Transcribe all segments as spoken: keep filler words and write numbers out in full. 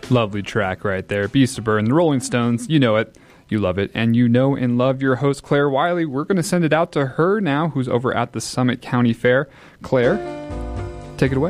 Lovely track right there. Beast of Burden, the Rolling Stones. You know it. You love it. And you know and love your host, Claire Wiley. We're going to send it out to her now, who's over at the Summit County Fair. Claire, take it away.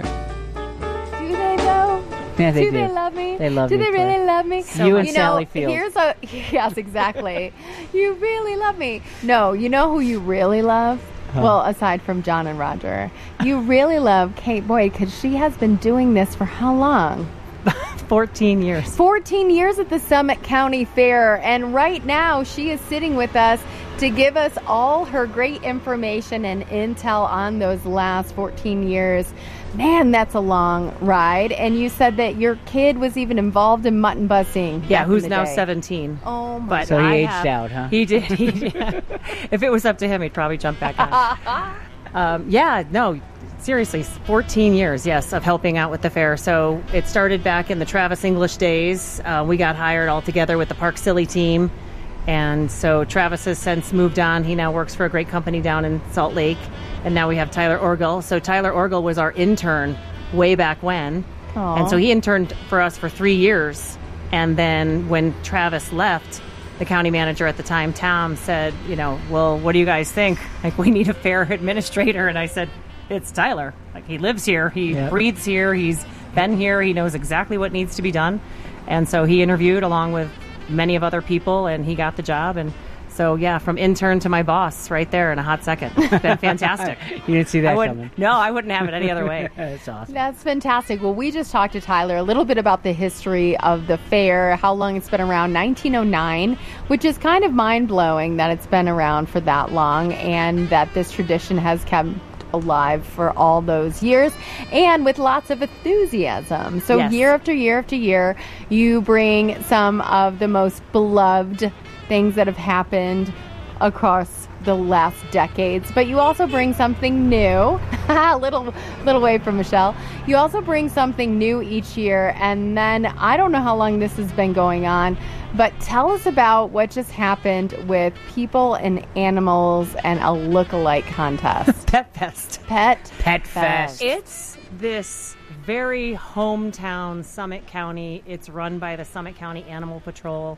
Do they, though? Yeah, they do. do. they love me? They love do you, they Claire. really love me? So you and you Sally know, Field. Here's a, yes, exactly. You really love me. No, you know who you really love? Huh. Well, aside from John and Roger, you really love Kate Boyd because she has been doing this for how long? fourteen years. fourteen years at the Summit County Fair. And right now she is sitting with us to give us all her great information and intel on those last fourteen years. Man, that's a long ride. And you said that your kid was even involved in mutton busing. Yeah, who's now day. seventeen. Oh, my but So he I aged have, out, huh? He did. He did. If it was up to him, he'd probably jump back on. um, yeah, no, seriously, fourteen years, yes, of helping out with the fair. So it started back in the Travis English days. Uh, we got hired all together with the Park Silly team. And so Travis has since moved on. He now works for a great company down in Salt Lake. And now we have Tyler Orgel. So Tyler Orgel was our intern way back when. Aww. And so he interned for us for three years. And then when Travis left, the county manager at the time, Tom, said, you know, well, what do you guys think? Like, we need a fair administrator. And I said, it's Tyler. Like, he lives here. He yep. breathes here. He's been here. He knows exactly what needs to be done. And so he interviewed along with many of other people, and he got the job. And so, yeah, from intern to my boss right there in a hot second. It's been fantastic. You didn't see that I coming. No, I wouldn't have it any other way. That's awesome. That's fantastic. Well, we just talked to Tyler a little bit about the history of the fair, how long it's been around, nineteen oh nine, which is kind of mind-blowing that it's been around for that long and that this tradition has kept alive for all those years and with lots of enthusiasm. So yes. year after year after year, you bring some of the most beloved things that have happened across the last decades, but you also bring something new. a little little way from Michelle. You also bring something new each year, and then I don't know how long this has been going on, but tell us about what just happened with people and animals and a look-alike contest. Pet Fest. Pet Pet Fest. It's this very hometown Summit County. It's run by the Summit County Animal Patrol.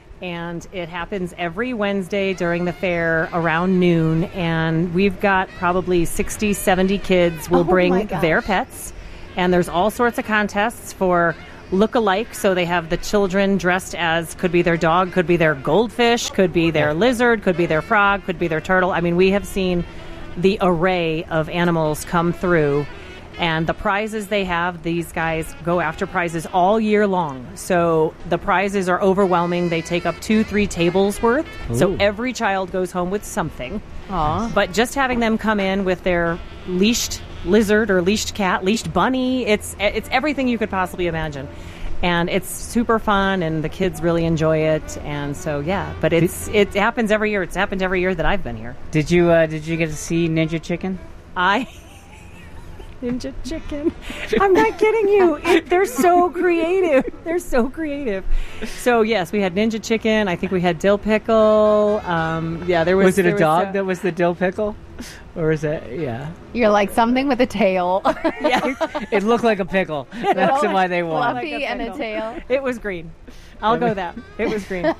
And it happens every Wednesday during the fair around noon. And we've got probably sixty, seventy kids will Oh bring my gosh. their pets. And there's all sorts of contests for look-alike. So they have the children dressed as, could be their dog, could be their goldfish, could be their lizard, could be their frog, could be their turtle. I mean, we have seen the array of animals come through. And the prizes they have, these guys go after prizes all year long. So the prizes are overwhelming. They take up two, three tables worth. Ooh. So every child goes home with something. Aw. But just having them come in with their leashed lizard or leashed cat, leashed bunny, it's it's everything you could possibly imagine. And it's super fun, and the kids really enjoy it. And so, yeah, but it's it happens every year. It's happened every year that I've been here. Did you uh, did you get to see Ninja Chicken? I... Ninja Chicken. I'm not kidding you. It, they're so creative. They're so creative. So, yes, we had Ninja Chicken. I think we had Dill Pickle. Um, yeah, there was... Was it there a dog was, uh, that was the dill pickle? Or is that, yeah. You're like something with a tail. Yeah. It looked like a pickle. That's Little, why they won. Fluffy Like a and a pickle. tail. It was green. I'll go that. It was green.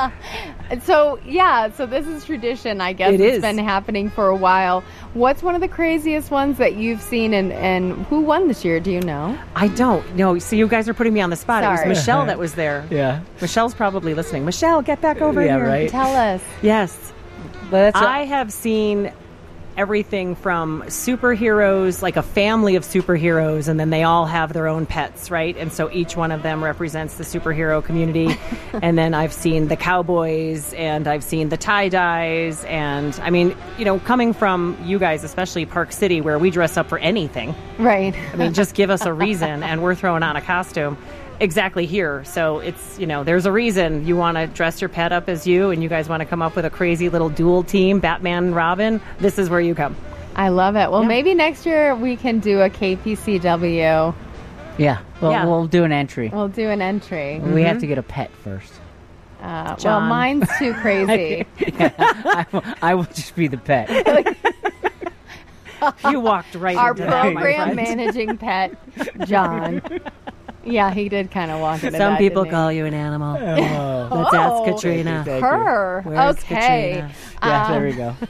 So, yeah, so this is tradition, I guess. It It's is. been happening for a while. What's one of the craziest ones that you've seen, and, and who won this year? Do you know? I don't know. So you guys are putting me on the spot. Sorry. It was Michelle that was there. Yeah. Michelle's probably listening. Michelle, get back over Yeah, here. right. Tell us. Yes. But that's I have seen everything from superheroes, like a family of superheroes, and then they all have their own pets, right? And so each one of them represents the superhero community. And then I've seen the cowboys, and I've seen the tie-dyes, and I mean, you know, coming from you guys, especially Park City, where we dress up for anything. Right. I mean, just give us a reason, and we're throwing on a costume. Exactly here. So it's, you know, there's a reason you want to dress your pet up as you, and you guys want to come up with a crazy little duel team, Batman and Robin. This is where you come. I love it. Well, Yeah. maybe next year we can do a K P C W. Yeah. Well, Yeah. we'll do an entry. We'll do an entry. We have to get a pet first. Uh, well, John. mine's too crazy. I, will, I will just be the pet. You walked right Our into that, my program friend. managing pet, John. Yeah, he did kind of walk into Some that, people didn't he? call you an animal. Oh. Let's ask Oh. Katrina. Thank you. Her. Where's Okay. Katrina? Yeah, Um, there we go.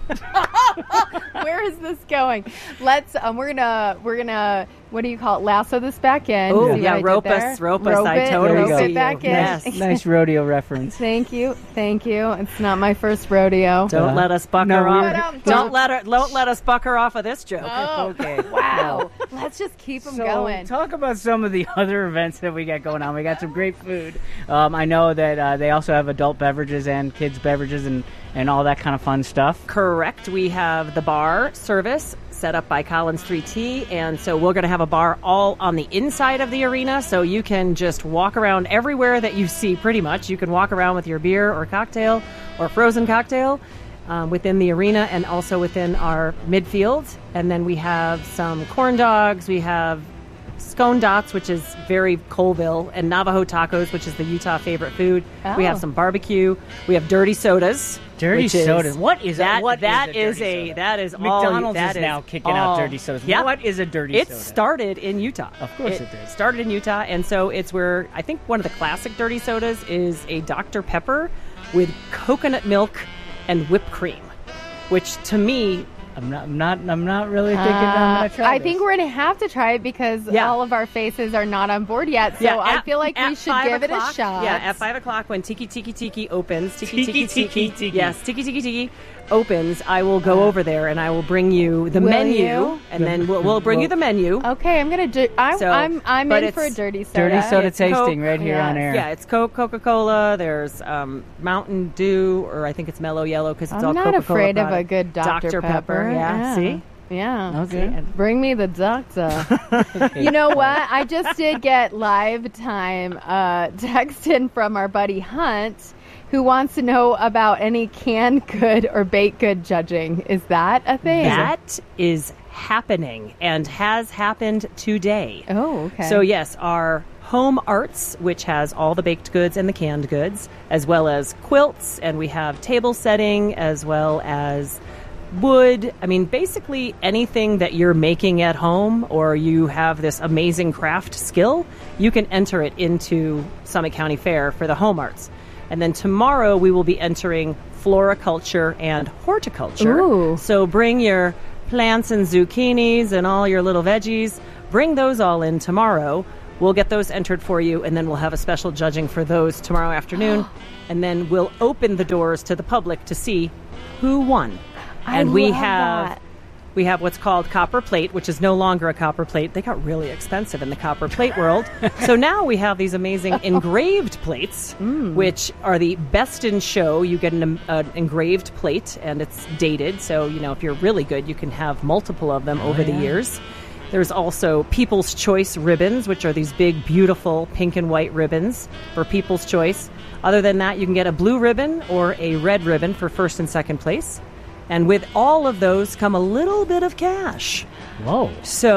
Where is this going? Let's. Um, we're gonna. We're gonna. What do you call it? Lasso this back in. Oh, See what yeah, I did rope there? us, rope us. I it, totally rope see it you. back in. Yes. Nice rodeo reference. Thank you. Thank you. It's not my first rodeo. Don't Uh, let us buck no, her we off. were- Don't let her. Don't let us buck her off of this joke. Oh, Okay. wow. Let's just keep them So going. talk about some of the other events that we got going on. We got some great food. Um, I know that uh, they also have adult beverages and kids beverages and, and all that kind of fun stuff. Correct. We have the bar service set up by Collins three T, and so we're going to have a bar all on the inside of the arena, so you can just walk around everywhere that you see. Pretty much, you can walk around with your beer or cocktail or frozen cocktail um, within the arena and also within our midfield. And then we have some corn dogs. We have scone dots, which is very Colville, and Navajo tacos, which is the Utah favorite food. We have Oh. some barbecue. We have dirty sodas. Dirty which is- sodas. What is that? What that is is a dirty a soda? that is all. McDonald's that is is now kicking all- out dirty sodas. Yep. What is a dirty It soda? started in Utah. Of course it did. Started in Utah, and so it's where I think one of the classic dirty sodas is a Doctor Pepper with coconut milk and whipped cream, which to me, I'm not. I'm not. I'm not really thinking I'm Uh, gonna try. I this. think we're gonna have to try it because Yeah. all of our faces are not on board yet. So yeah, I at- feel like at we should five give it a o'clock- shot. Yeah, at five o'clock when Tiki Tiki Tiki opens, Tiki Tiki Tiki Tiki Tiki, Tiki. yes, Tiki Tiki Tiki opens, I will go over there and I will bring you the Will menu, you? and then we'll, we'll bring you the menu. Okay, I'm gonna do. I, So, I'm I'm but in for a it's dirty soda. dirty soda It's tasting Coke, right here on yes. air. Yeah, it's Coke, Coca-Cola. There's um, Mountain Dew, or I think it's Mellow Yellow because it's I'm all not Coca-Cola afraid of a product. good Doctor Pepper. Yeah, see. Yeah. Okay. See? Bring me the doctor. You know what? I just did get live time uh, text in from our buddy Hunt, who wants to know about any canned good or baked good judging. Is that a thing? That is happening and has happened today. Oh, okay. So yes, our Home Arts, which has all the baked goods and the canned goods, as well as quilts, and we have table setting, as well as wood. I mean, basically anything that you're making at home or you have this amazing craft skill, you can enter it into Summit County Fair for the Home Arts. And then tomorrow we will be entering floriculture and horticulture. Ooh. So bring your plants and zucchinis and all your little veggies. Bring those all in tomorrow. We'll get those entered for you, and then we'll have a special judging for those tomorrow afternoon. And then we'll open the doors to the public to see who won. I And we love have that. we have what's called copper plate, which is no longer a copper plate. They got really expensive in the copper plate world. So now we have these amazing engraved plates, Mm. which are the best in show. You get an uh, engraved plate, and it's dated. So, you know, if you're really good, you can have multiple of them over the years. There's also People's Choice ribbons, which are these big, beautiful pink and white ribbons for People's Choice. Other than that, you can get a blue ribbon or a red ribbon for first and second place. And with all of those come a little bit of cash. Whoa.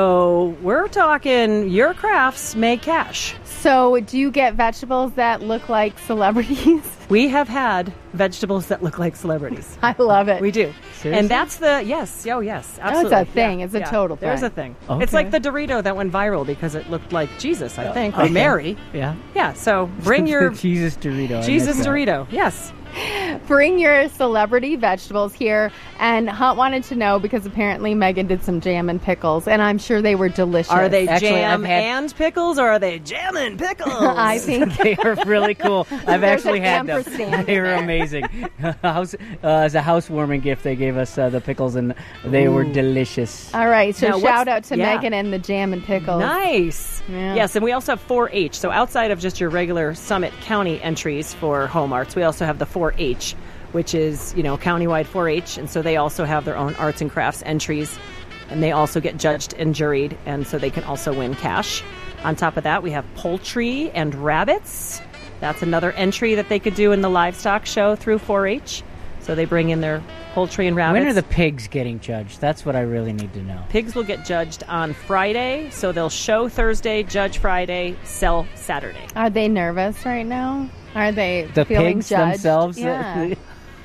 So we're talking your crafts make cash. So, do you get vegetables that look like celebrities? We have had vegetables that look like celebrities. I love it. We do. Seriously? And that's the, yes, oh yes, a absolutely. thing. Yeah, It's a yeah. total There's thing. a thing. Okay. It's like the Dorito that went viral because it looked like Jesus, I think, or Okay. Mary. Yeah. Yeah, so bring your Jesus Dorito. I Jesus missed that. Dorito. Yes. Bring your celebrity vegetables here. And Hunt wanted to know because apparently Megan did some jam and pickles, and I'm sure they were delicious. Are they Actually, jam I've had- and pickles, or are they jam and pickles? I think They are really cool. I've There's actually an had them. ampersand They in were there. amazing. House, uh, as a housewarming gift, they gave us uh, the pickles, and they were delicious. All right, so Now, what's- shout out to yeah. Megan and the jam and pickles. Nice. Yeah. Yes, and we also have four H. So outside of just your regular Summit County entries for Home Arts, we also have the four H, which is, you know, countywide four H. And so they also have their own arts and crafts entries. And they also get judged and juried, and so they can also win cash. On top of that, we have poultry and rabbits. That's another entry that they could do in the livestock show through four H. So they bring in their poultry and rabbits. When are the pigs getting judged? That's what I really need to know. Pigs will get judged on Friday, so they'll show Thursday, judge Friday, sell Saturday. Are they nervous right now? Are they The feeling pigs judged? themselves? Yeah.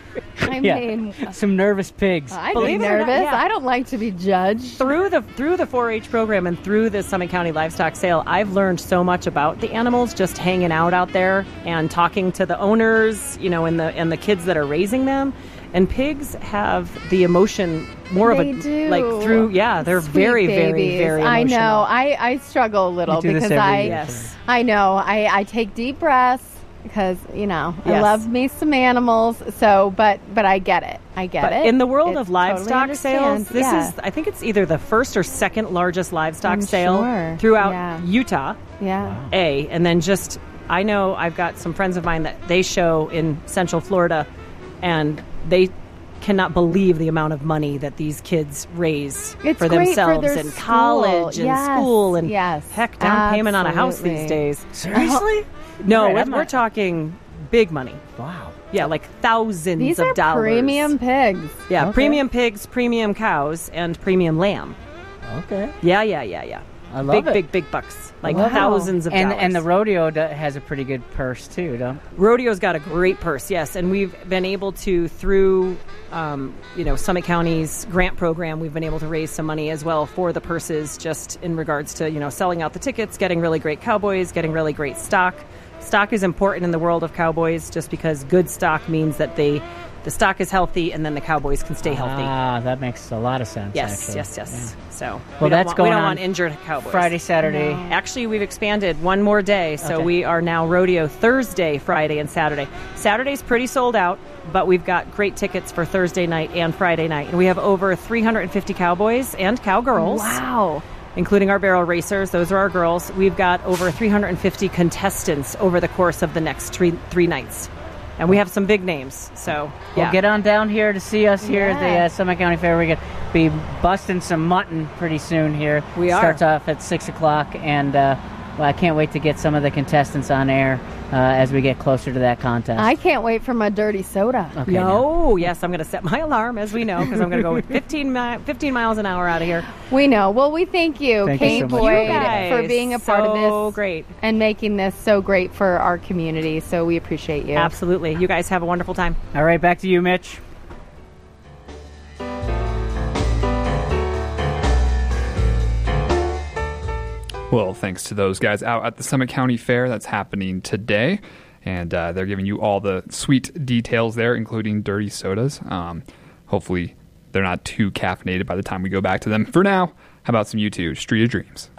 I Yeah. mean, Some nervous pigs. I'd be Believe it or not, nervous. yeah. I don't like to be judged. through the through the four H program and through the Summit County Livestock Sale, I've learned so much about the animals just hanging out out there and talking to the owners, you know, and the and the kids that are raising them. And pigs have the emotion more They of a do. like through yeah, they're Sweet very babies. very very emotional. I know. I, I struggle a little We do this because every I year. Yes. I know. I, I take deep breaths because, you know, I Yes. love me some animals. So, but but I get it. I get But it. in the world It's of totally livestock understand. sales, this Yeah. is I think it's either the first or second largest livestock I'm sale sure. throughout Yeah. Utah. Yeah. A, and then just I know I've got some friends of mine that they show in Central Florida, and they cannot believe the amount of money that these kids raise It's for great for themselves their and school. college and Yes, school and yes, heck down payment on a house these absolutely. days. Seriously? No, Right, we're, I'm we're not- talking big money. Wow. Yeah, like thousands These of are dollars. premium pigs. Yeah, Okay. premium pigs, premium cows, and premium lamb. Okay. Yeah, yeah, yeah, yeah. I love big, it. big, big bucks. Like Wow. thousands of And dollars. and the rodeo do- has a pretty good purse too, don't? Rodeo's got a great purse, yes, and we've been able to through, um, you know, Summit County's grant program, we've been able to raise some money as well for the purses, just in regards to you know selling out the tickets, getting really great cowboys, getting really great stock. Stock is important in the world of cowboys, just because good stock means that they, the stock is healthy, and then the cowboys can stay healthy. Ah, that makes a lot of sense. yes, actually. yes, yes. So Well, we don't that's want, going we don't on want injured cowboys. Friday, Saturday. Actually, we've expanded one more day, so Okay. we are now rodeo Thursday, Friday, and Saturday. Saturday's pretty sold out, but we've got great tickets for Thursday night and Friday night. And we have over three hundred fifty cowboys and cowgirls, Wow. including our barrel racers. Those are our girls. We've got over three hundred fifty contestants over the course of the next three, three nights. And we have some big names, so yeah. Well, get on down here to see us here at the Yeah. uh, Summit County Fair. We're going to be busting some mutton pretty soon here. We are. Starts off at six o'clock, and uh, well, I can't wait to get some of the contestants on air uh, as we get closer to that contest. I can't wait for my dirty soda. Okay, now. No, yes, I'm going to set my alarm, as we know, because I'm going to go with fifteen, mi- fifteen miles an hour out of here. We know. Well, we thank you, Thank you Kate so much. Boyd, You guys, for being a part so of this great. and making this so great for our community. So we appreciate you. Absolutely. You guys have a wonderful time. All right, back to you, Mitch. Well, thanks to those guys out at the Summit County Fair that's happening today. And uh, they're giving you all the sweet details there, including dirty sodas. Um, hopefully, they're not too caffeinated by the time we go back to them. For now, how about some U two, Street of Dreams?